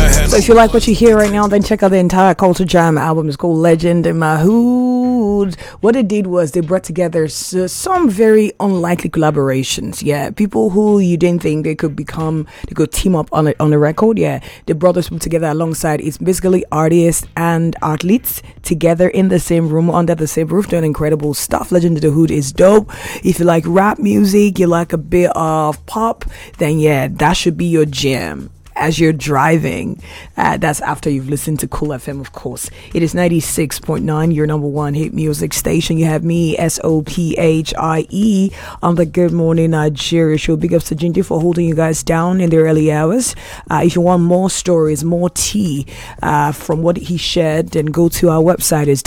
So if you like what you hear right now, then check out the entire Culture Jam album. It's called Legend in My Hood. What they did was they brought together some very unlikely collaborations. Yeah, people who you didn't think they could team up on a record. Yeah, they brought those people together alongside. It's basically artists and athletes together in the same room under the same roof doing incredible stuff. Legend in the Hood is dope. If you like rap music, you like a bit of pop, then yeah, that should be your jam as you're driving. That's after you've listened to Cool FM, of course. It is 96.9, your number one hit music station. You have me, SOPHIE, on the Good Morning Nigeria show. Big ups to Jinji for holding you guys down in the early hours. If you want more stories, more tea from what he shared, then go to our website. It's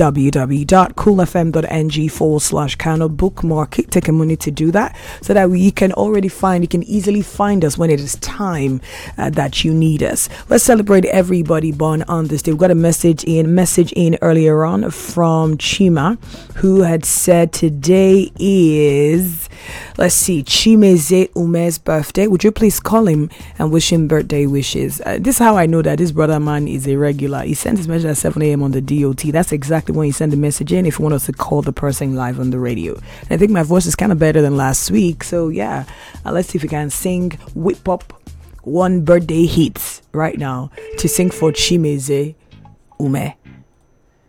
www.coolfm.ng/Kano. Bookmark it. Take a minute to do that so that you can easily find us when it is time that you need us. Let's celebrate everybody born on this day. We've got a message in earlier on from Chima, who had said today is, let's see, Chimeze Ume's birthday. Would you please call him and wish him birthday wishes? This is how I know that this brother man is a regular. He sent his message at 7 a.m. on the DOT. That's exactly when you send the message in if you want us to call the person live on the radio. And I think my voice is kind of better than last week. So yeah, let's see if we can sing Whip Up one birthday hit right now to sing for Chimeze Ume.